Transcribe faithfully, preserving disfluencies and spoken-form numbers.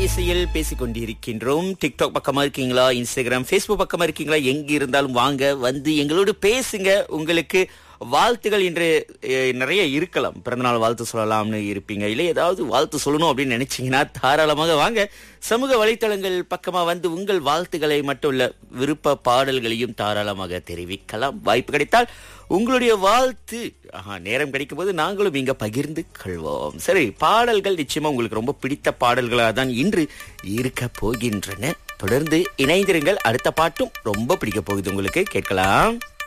இசையில் பேசிக் கொண்டிருக்கின்றோம். டிக்டாக் பக்கமா இருக்கீங்களா, இன்ஸ்டாகிராம், ஃபேஸ்புக் பக்கமா இருக்கீங்களா, எங்க இருந்தாலும் வாங்க, வந்து எங்களோடு பேசுங்க. உங்களுக்கு வாழ்த்துகள் இன்று அஹ், நிறைய இருக்கலாம். பிறந்தநாள் வாழ்த்து சொல்லலாம்னு இருப்பீங்க, இல்லை ஏதாவது வாழ்த்து சொல்லணும் அப்படின்னு நினைச்சீங்கன்னா தாராளமாக வாங்க. சமூக வலைத்தளங்கள் பக்கமா வந்து உங்கள் வாழ்த்துக்களை மட்டும் இல்ல, விருப்ப பாடல்களையும் தாராளமாக தெரிவிக்கலாம். வாய்ப்பு கிடைத்தால் உங்களுடைய வாழ்த்து ஆஹா, நேரம் கிடைக்கும் போது நாங்களும் இங்க பகிர்ந்து கொள்வோம். சரி, பாடல்கள் நிச்சயமா உங்களுக்கு ரொம்ப பிடித்த பாடல்களாக தான் இன்று இருக்க போகின்றன. தொடர்ந்து இணைந்திருங்கள். அடுத்த பாட்டும் ரொம்ப பிடிக்க போகுது உங்களுக்கு, கேட்கலாம்.